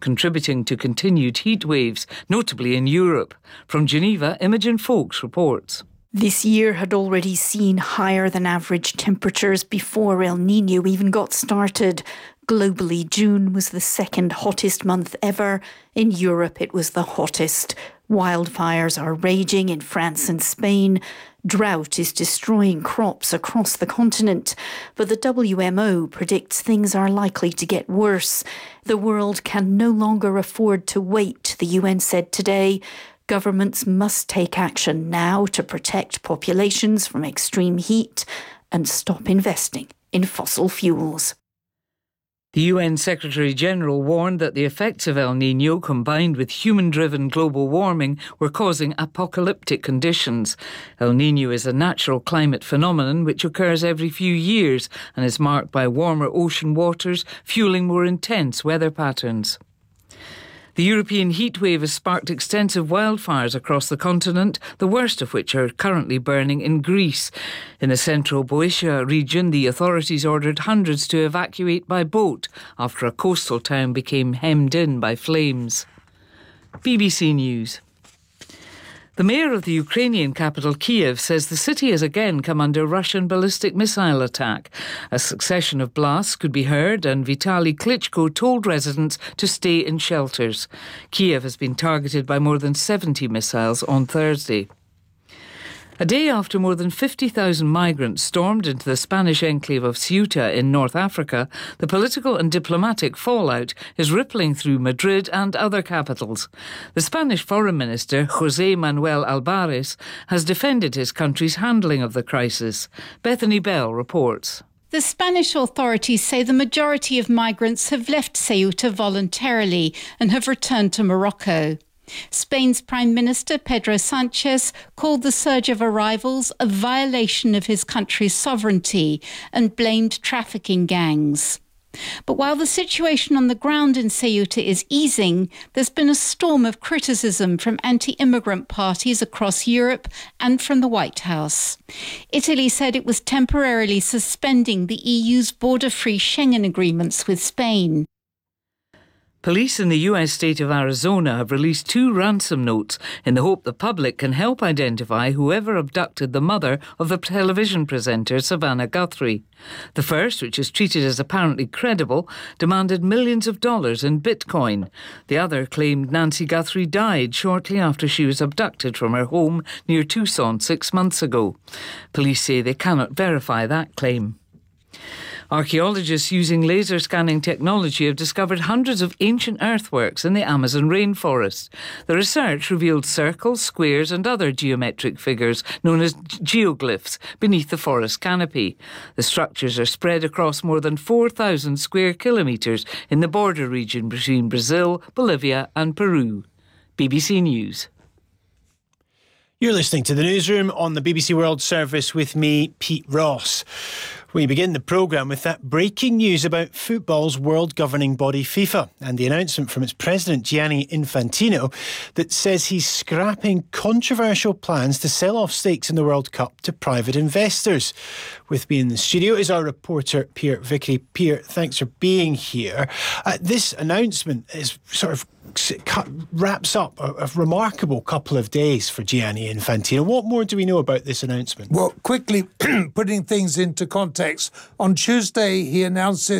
contributing to continued heat waves, notably in Europe. From Geneva, Imogen Foulkes reports. This year had already seen higher than average temperatures before El Niño even got started. Globally, June was the second hottest month ever. In Europe, it was the hottest. Wildfires are raging in France and Spain. Drought is destroying crops across the continent. But the WMO predicts things are likely to get worse. The world can no longer afford to wait, the UN said today. Governments must take action now to protect populations from extreme heat and stop investing in fossil fuels. The UN Secretary-General warned that the effects of El Niño combined with human-driven global warming were causing apocalyptic conditions. El Niño is a natural climate phenomenon which occurs every few years and is marked by warmer ocean waters, fueling more intense weather patterns. The European heatwave has sparked extensive wildfires across the continent, the worst of which are currently burning in Greece. In the central Boeotia region, the authorities ordered hundreds to evacuate by boat after a coastal town became hemmed in by flames. BBC News. The mayor of the Ukrainian capital, Kiev, says the city has again come under Russian ballistic missile attack. A succession of blasts could be heard, and Vitaly Klitschko told residents to stay in shelters. Kiev has been targeted by more than 70 missiles on Thursday. A day after more than 50,000 migrants stormed into the Spanish enclave of Ceuta in North Africa, the political and diplomatic fallout is rippling through Madrid and other capitals. The Spanish Foreign Minister, José Manuel Álvarez, has defended his country's handling of the crisis. Bethany Bell reports. The Spanish authorities say the majority of migrants have left Ceuta voluntarily and have returned to Morocco. Spain's Prime Minister Pedro Sánchez called the surge of arrivals a violation of his country's sovereignty and blamed trafficking gangs. But while the situation on the ground in Ceuta is easing, there's been a storm of criticism from anti-immigrant parties across Europe and from the White House. Italy said it was temporarily suspending the EU's border-free Schengen agreements with Spain. Police in the US state of Arizona have released 2 ransom notes in the hope the public can help identify whoever abducted the mother of the television presenter Savannah Guthrie. The first, which is treated as apparently credible, demanded millions of dollars in Bitcoin. The other claimed Nancy Guthrie died shortly after she was abducted from her home near Tucson 6 months ago. Police say they cannot verify that claim. Archaeologists using laser scanning technology have discovered hundreds of ancient earthworks in the Amazon rainforest. The research revealed circles, squares and other geometric figures known as geoglyphs beneath the forest canopy. The structures are spread across more than 4,000 square kilometres in the border region between Brazil, Bolivia and Peru. BBC News. You're listening to The Newsroom on the BBC World Service with me, Pete Ross. We begin the programme with that breaking news about football's world governing body FIFA and the announcement from its president Gianni Infantino that says he's scrapping controversial plans to sell off stakes in the World Cup to private investors. With me in the studio is our reporter Pierre Vickery. Pierre, thanks for being here. This announcement is sort of wraps up a remarkable couple of days for Gianni Infantino. What more do we know about this announcement? Well, quickly putting things into context, on Tuesday he announces